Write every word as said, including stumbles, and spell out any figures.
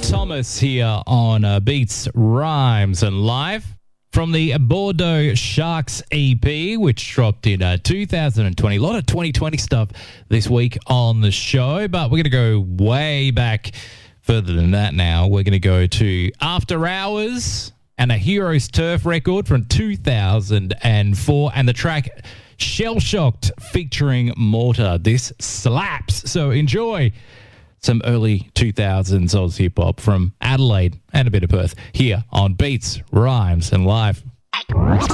Thomas here on uh, Beats, Rhymes and Live from the Bordeaux Sharks E P, which dropped in uh, two thousand twenty. A lot of twenty twenty stuff this week on the show, but we're going to go way back further than that now. We're going to go to After Hours and a Heroes Turf record from two thousand four and the track Shell Shocked featuring Mortar. This slaps. So enjoy some early two thousands Oz hip hop from Adelaide and a bit of Perth here on Beats, Rhymes and Live.